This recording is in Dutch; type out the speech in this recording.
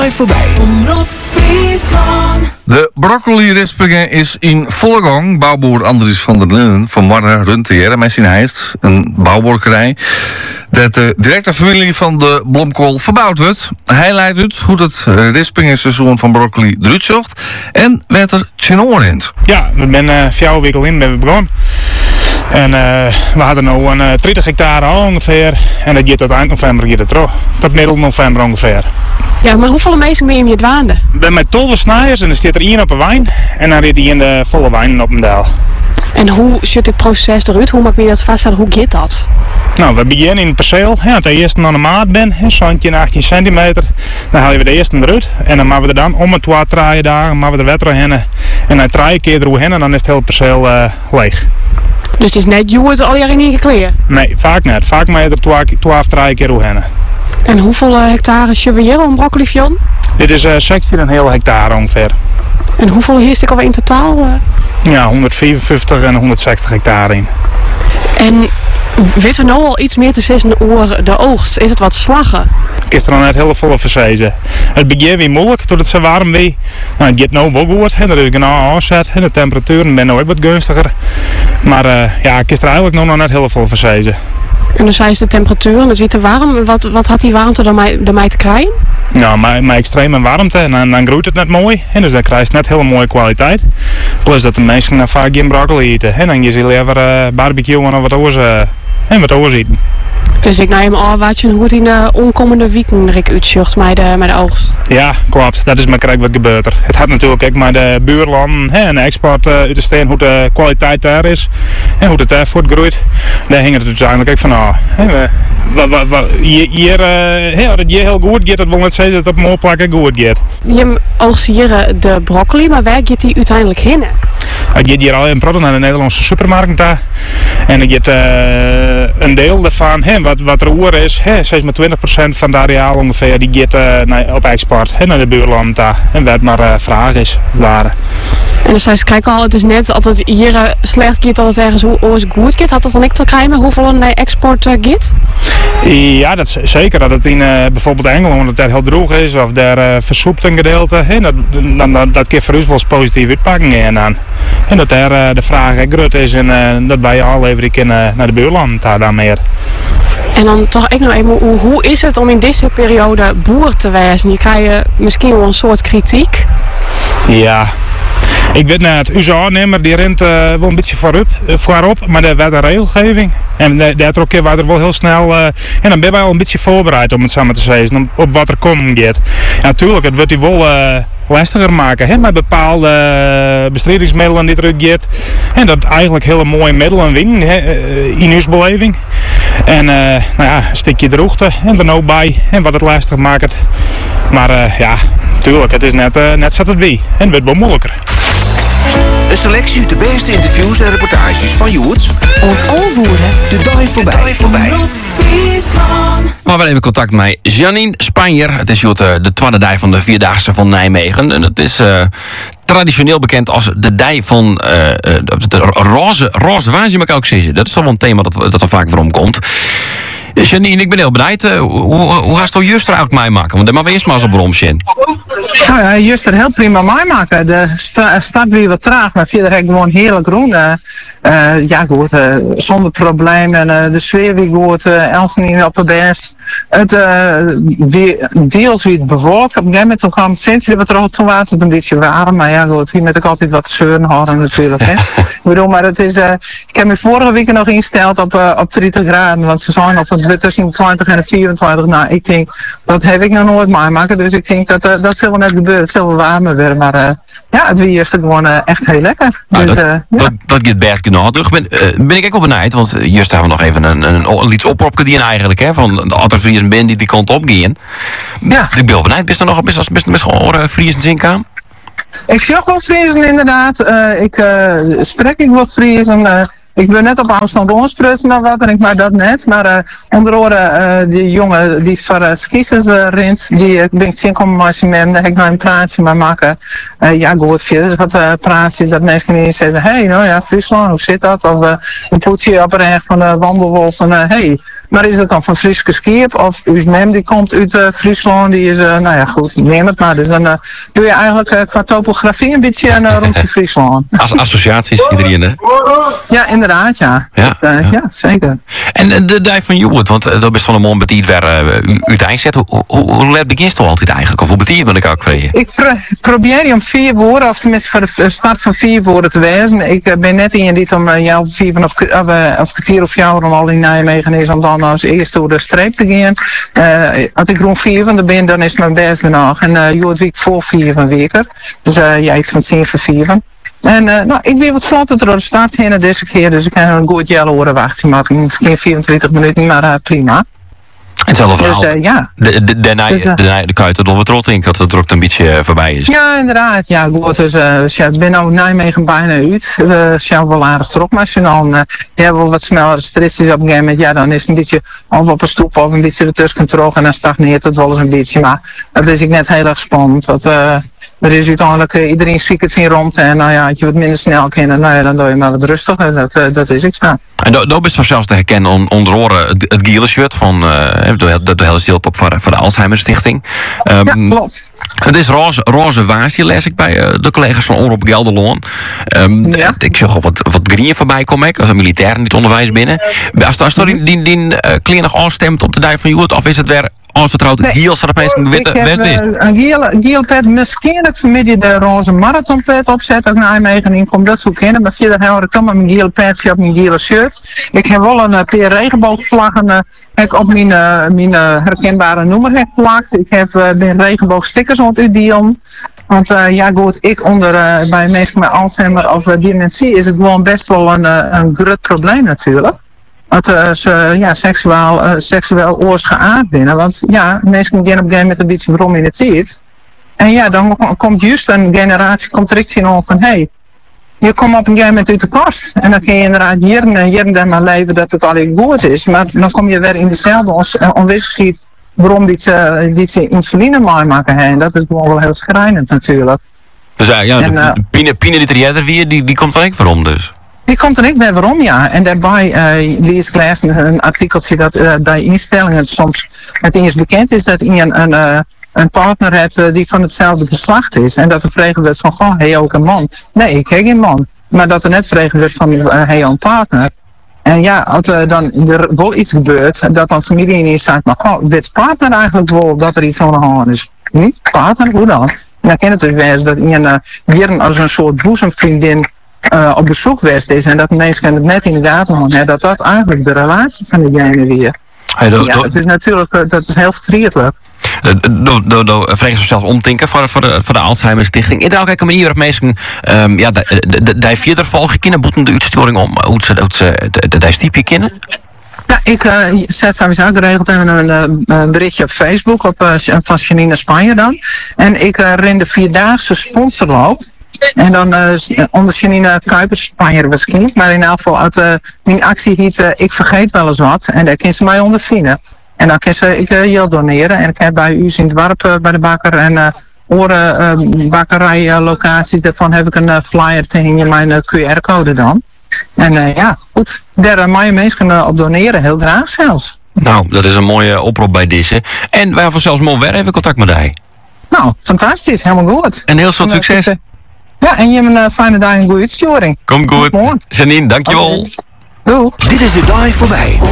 dag voorbij. Omroep Friesland. De broccoli-rispingen is in volle gang. Bouwboer Andries van der Linden van Warren Runteer met zijn Heist, een bouwworkerij, dat de directe familie van de blomkool verbouwd wordt. Hij leidt uit hoe het rispingenseizoen van broccoli eruit zocht en werd er tjenoor in. Ja, we zijn 4 weken in ben we begonnen. En we hadden nu een 30 hectare al ongeveer. En dat gaat tot eind november hier terug. Tot middel november ongeveer. Ja, maar hoeveel mensen ben je in het waande? Ik ben met 12 snijers en er zit er 1 op een wijn. En dan rit hij in de volle wijn op een deel. En hoe ziet dit proces eruit? Hoe maak je dat vaststellen? Hoe gaat dat? Nou, we beginnen in het perceel. Ja, de eerste aan de maat ben, een zandje in 18 centimeter. Dan halen we de eerste eruit. En dan maken we er dan om het 2 draaien dagen, maken we er wetter heen. En dan 3 keer erover heen en dan is het hele perceel leeg. Dus het is net het al jaar in één keer kleer? Nee, vaak niet. Vaak maar er 12 keer erover heen. En hoeveel hectare zullen we hier om broccoli Jan? Dit is 16,5 hectare ongeveer. En hoeveel heerst ik alweer in totaal? Ja, 154 en 160 hectare in. En weten we nou al iets meer te zeggen over de oogst? Is het wat slaggen? Ik is er al net heel volle verzezen. Het begint weer moeilijk, doordat het zo warm weer. Nou, het gaat nu wel goed, en er is een aanzet en de temperaturen zijn nu ook wat gunstiger. Maar ja, ik is er eigenlijk nog net heel veel verzezen. En dan zei ze de temperatuur en het is te warm. Wat had die warmte daarmee te krijgen? Nou, maar extreme warmte en dan groeit het net mooi. En dus dan krijg je net hele mooie kwaliteit. Plus dat de mensen dan vaak geen broccoli eten. En dan je ze liever barbecue en wat oors eten. Dus ik neem aan wat je goed in de onkomende weken uitzocht met de oogst. Ja, klopt. Dat is maar kijk wat gebeurt er. Het had natuurlijk ook met de buurlanden en de export uit de steen hoe de kwaliteit daar is. En hoe het daar voortgroeit. Daar hing het uiteindelijk ook van af. Hier dat je heel goed gaat, dat wil net zeggen dat het op mooie plekken goed gaat. Je oogst hier de broccoli, maar waar gaat die uiteindelijk heen? Ik ga hier al in product naar de Nederlandse supermarkt daar. En ik ga een deel daarvan, wat er oer is, 26% van het areaal ongeveer, die gaat op export naar de buurland daar. En wat maar vraag is, het ware. En dan zei ze, kijk al, het is net altijd hier slecht gaat, dat het ergens oors goed gaat. Had dat dan niet te krijgen hoeveel een export gaat? Ja, dat is zeker. Dat het in bijvoorbeeld Engeland, omdat het daar heel droog is of daar versoept een gedeelte, dat kan voor ons wel eens positief uitpakken. En dat daar de vraag groot is en dat wij afleveren kunnen naar de buurland daar dan meer. En dan toch ook nog even, hoe is het om in deze periode boer te wezen? Je krijgt misschien wel een soort kritiek. Ja. Ik weet net, uw aannemer die rent wel een beetje voorop, maar daar werd een regelgeving. En daar waren er wel heel snel, en dan ben wij al een beetje voorbereid om het samen te zeggen, op wat er komen gaat. Ja, natuurlijk, het wordt die wel lastiger maken, met bepaalde bestrijdingsmiddelen die eruit gaat. En dat eigenlijk hele mooie middelen winnen in uw beleving. En nou ja, een stukje droogte en er nou bij, en wat het lastig maakt. Maar ja, natuurlijk, het is net zat het wie. En het wordt wel moeilijker. Een selectie uit de beste interviews en reportages van Joerts. Ontovervoeren. De dag voorbij. Omroep Friesland. Maar we hebben contact met Janine Spanjer. Het is de tweede dag van de Vierdaagse van Nijmegen. En het is traditioneel bekend als de dij van de roze waan, zie ik ook zeggen. Dat is toch wel een thema dat er vaak voor komt. Janine, ik ben heel benieuwd. Hoe gaat het Juster eigenlijk mij maken? Want daar maar we eerst maar eens op bromsje. Nou ja, Juster heel prima mij maken. De start weer wat traag, maar verder heb ik gewoon heerlijk groen. Ja goed, zonder problemen. De sfeer weer goed. Elsen op de best. Het deels weer bewolkt. Op een gegeven moment kwam het centrum wat er toen was het een beetje warm. Maar ja goed, hier moet ik altijd wat zeuren houden natuurlijk. Hè. Ik bedoel, maar het is, ik heb me vorige week nog ingesteld op 30 graden. Want ze zijn al van tussen 20 en 24. Nou, ik denk, dat heb ik nog nooit meemaken. Dus ik denk dat zal wel net gebeuren. Het zal wel warmer worden. Maar ja, het weer is er gewoon echt heel lekker. Nou, dus, dat gaat best genoeg. Ben ik ook wel benieuwd. Want juist hebben we nog even een iets oproepje die eigenlijk. Hè, van de andere Friesen ben die kant op gaan. Ja. Ik ben wel benieuwd. Is er nog best gewoon Friesen zinkaan? Ik zeg wel Friesen inderdaad. Ik spreek wat Friesen. Ik ben net op afstand ontsprutsen of wat en ik maak dat net. Maar onder andere die jongen die voor skiers rent, die ben ik 10,5 daar heb ik nou een praatje mee maken. Ja goed, verder wat praatjes dat mensen niet zeggen, hey, nou ja, Friesland, hoe zit dat? Of een poetje op een echt van de wandelwolf van hey. Maar is het dan van Friese Skiep of uw mem die komt uit Friesland, die is, nou ja goed, neem het maar. Dus dan doe je eigenlijk qua topografie een beetje rond Friesland. Associaties, iedereen, hè? Ja, inderdaad, ja. Ja, Ja, zeker. En de dijk van Joert, want dat is van een moment betiet weer uiteindelijk. Hoe let begint het altijd eigenlijk? Of hoe betiet ben ik ook vrije? Ik probeer je om 4 woorden, of tenminste voor de start van 4 woorden te wezen. Ik ben net in dit om jou 4 of kwartier of jou om al in Nijmegen is om dan als eerste door de streep te gaan. Als ik rond 4 van ben, dan is het mijn best genoeg. En Joert week voor 4 van weken. Dus iets van 10 voor 4 van. En nou, ik ben wat vlotter door de start heen deze keer, dus ik kan een goed jelle oren wachten. Maar misschien 24 minuten, maar prima. Hetzelfde verhaal. Dus ja. De kuit er wat rot in, dat het druk een beetje voorbij is. Ja, inderdaad. Ja, goed. Dus ik ben nou Nijmegen bijna uit. We zijn wel aardig trok, maar als je dan wel wat snellere restricties op een gegeven moment, ja, dan is het een beetje of op een stoep of een beetje ertussen terug en dan stagneert het wel eens een beetje. Maar dat is ik net heel erg spannend. Dat, er is uiteindelijk iedereen ziek het zien rond en nou ja, als je wat minder snel kent, nou ja, dan doe je maar wat rustiger. Dat is ik zo. En dat is vanzelfs te herkennen onder oren het gele shirt van de hele stilte voor de Alzheimer Stichting. Ja, klopt. Het is roze waasje, lees ik bij de collega's van Omroep Gelderloon. Ja. Ik zag al wat green voorbij komen, als een militair in dit onderwijs binnen. Als die klerig aanstemt op de dijk van Joert, of is het weer aanvertrouwd Giel staat opeens een witte westbist? Een Giel pet, misschien dat vanmiddag de roze marathonpet opzet, ook Nijmegen in komt dat zo kennen. Maar verder hou ik dan met mijn Giel petje op mijn Giel shirt. Ik heb wel een paar regenboogvlaggen op mijn herkenbare noemer geplakt. Ik heb ben regenboogstickers ontdaan. Want ja goed, bij mensen met Alzheimer of dementie is het gewoon best wel een groot probleem natuurlijk. Dat ze seksueel oorgeaard binnen. Want ja, mensen gaan op een gegeven moment een beetje brom in de tijd. En ja, dan komt juist een generatie direct zien van hey, je komt op een gegeven moment uit de kast. En dan kun je inderdaad hier en maar leven dat het alleen goed is. Maar dan kom je weer in dezelfde onwisselijkheid waarom die insuline maken. En dat is gewoon wel heel schrijnend natuurlijk. Dus ja, Pine die er eerder weer, die komt er ook waarom dus? Die komt er ook weer waarom, ja. En daarbij lees ik laatst een artikeltje dat bij instellingen soms het eerst bekend is dat een partner hebt die van hetzelfde geslacht is. En dat er vregen wordt van, goh, hij ook een man. Nee, ik heb geen man. Maar dat er net vregen wordt van, hij een partner. En ja, als er dan wel iets gebeurt, dat dan familie ineens zegt, maar goh, weet partner eigenlijk wel dat er iets aan de hand is? Partner, hoe dan? En dan kan het dus wezen dat iemand als een soort boezemvriendin op bezoek geweest is en dat mensen het net in de gaten houden, dat eigenlijk de relatie van diegene weer. Het is natuurlijk, dat is heel verdrietig. Vrees zichzelf omdenken voor de Alzheimer Stichting. In welke manier waarop mensen die verder volgen kunnen, boeten de uitsturing om hoe ze die stiepje kennen? Ja, ik zet sowieso geregeld even een berichtje op Facebook van Janine Spanje dan. En ik ren de 4-daagse sponsorloop. En dan onder Janine Kuipers, Spanje waarschijnlijk. Maar in elk geval uit mijn actie heet Ik vergeet wel eens wat. En daar kan ze mij ondervinden. En dan kan ik heel doneren. En ik heb bij u in het dorp bij de bakker en bakkerijlocaties. Daarvan heb ik een flyer tegen mijn QR-code dan. En ja, goed. Daar mag je mensen op doneren. Heel graag zelfs. Nou, dat is een mooie oproep bij deze. En wij hebben zelfs mooi weer even contact met hij. Nou, fantastisch. Helemaal goed. En heel veel succes. Ja, en je hebt een fijne dag en goede uitsturing. Kom goed. Janine, dankjewel. Doei. Dit is de dive voorbij.